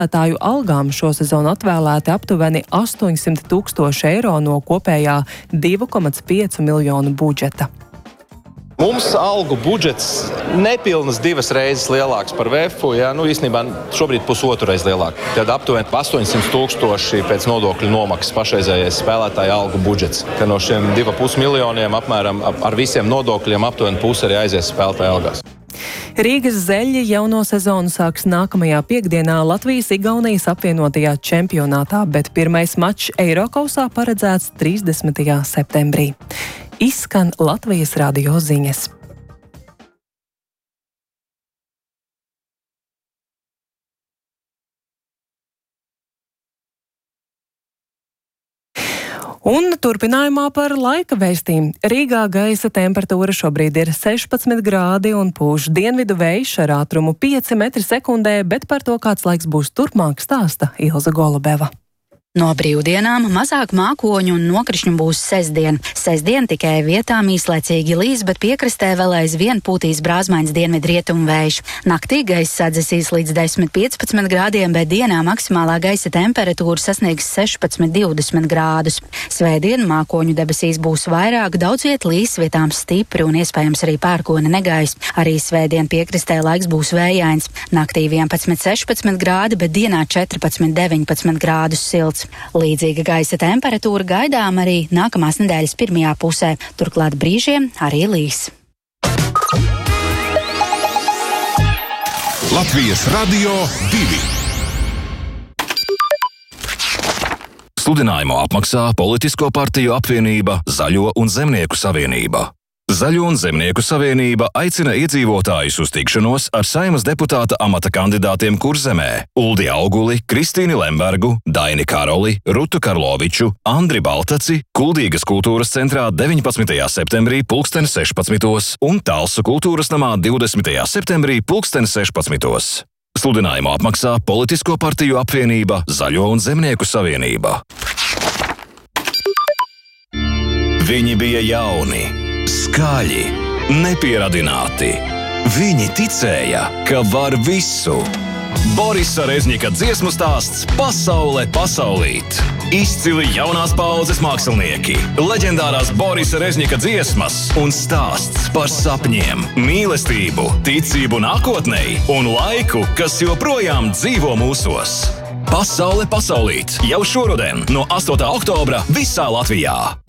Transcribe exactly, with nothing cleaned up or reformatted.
Tāju algām šosezon atvēlēti aptuveni astoņsimt tūkstoši eiro no kopējā divi komats pieci miljonu budžeta. Mums algu budžets nepilnas divas reizes lielāks par V E F U, ja? Nu, īstenībā šobrīd pusotru reizi lielāk. Tad aptuveni astoņsimt tūkstoši pēc nodokļu nomaksas pašreizējais spēlētāja algu budžets. Ka no šiem divi pus miljoniem apmēram ar visiem nodokļiem aptuveni pusi arī aizies spēlētāja algās. Rīgas Zeļi jauno sezonu sāks nākamajā piekdienā Latvijas-Igaunijas apvienotajā čempionātā, bet pirmais mačs Eirokausā paredzēts trīsdesmitajā septembrī. Izskan Latvijas radio ziņas. Un turpinājumā par laika vēstījumu. Rīgā gaisa temperatūra šobrīd ir sešpadsmit grādi un pūš dienvidu vējš ar ātrumu pieci metri sekundē, bet par to, kāds laiks būs turpmāk, stāsta Ilza Golubeva. No brīvdienām mazāk mākoņu un nokrišņu būs sestdien. Sestdien tikai vietām īslaicīgi līs, bet piekrastē vēl aizvien pūtīs brāzmains dienvidrietumu vējš. Naktī gaisa sadzisīs līdz desmit piecpadsmit grādiem, bet dienā maksimālā gaisa temperatūra sasniegs sešpadsmit divdesmit grādus. Svētdien mākoņu debesīs būs vairāk, daudz viet līs, vietām stipri un iespējams arī pērkona negaiss. Arī svētdien piekrastē laiks būs vējains. Naktī vienpadsmit sešpadsmit grādi, bet dienā četrpadsmit deviņpadsmit grādus silts. Līdzīga gaisa temperatūra gaidām arī nākamās nedēļas pirmajā pusē, turklāt brīžiem arī līs. Latvijas radio divi. Sludinājumu apmaksā Politisko partiju apvienība Zaļo un Zemnieku savienība. Zaļo un Zemnieku savienība aicina iedzīvotājus uz tikšanos ar Saeimas deputāta amata kandidātiem Kurzemē – Uldi Auguli, Kristīni Lembergu, Daini Karoli, Rutu Karloviču, Andri Baltaci, Kuldīgas kultūras centrā deviņpadsmitajā septembrī pulksten sešpadsmitos un Talsu kultūras namā divdesmitajā septembrī pulksten sešpadsmitos. Sludinājumu apmaksā Politisko partiju apvienība Zaļo un Zemnieku savienība. Viņi bija jauni, skaļi, nepieradināti. Viņi ticēja, ka var visu. Borisa Rezņika dziesmu stāsts Pasaule pasaulīt. Izcili jaunās paaudzes mākslinieki, leģendārās Borisa Rezņika dziesmas un stāsts par sapņiem, mīlestību, ticību nākotnei un laiku, kas joprojām dzīvo mūsos. Pasaule pasaulīt jau šoruden no astotā oktobra visā Latvijā.